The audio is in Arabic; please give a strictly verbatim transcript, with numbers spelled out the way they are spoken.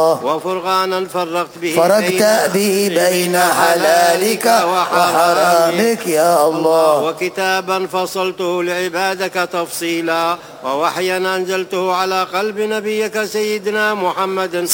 وفرقانا فرقت به فرقت به بين حلالك وحرامك يا الله. وكتابا فصلته لعبادك تفصيلا، ووحيا أنزلته على قلب نبيك سيدنا محمد